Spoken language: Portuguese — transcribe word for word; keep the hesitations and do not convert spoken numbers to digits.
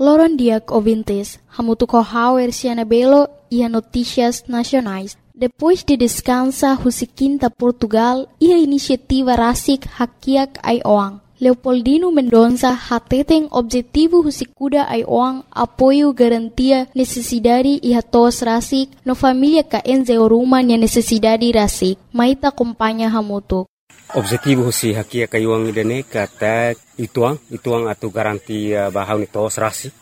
Loron diak ouvintes, hamutu corrauer Cianabelo e a notícias nacionais. Depois de descansa Husiquinta Portugal e a iniciativa Rasik Hakiak Aioang. Leopoldino Mendonça hateteng objetivo Husikuda Aioang apoio garantia necessidade e hatos Rasik no família ka enze oruma nia necessidade Rasik. Maita acompanha hamutu. Objetivo si Hakiak Aioang idane kata ituang, ituang atau garantia bahau ni tos Rasik.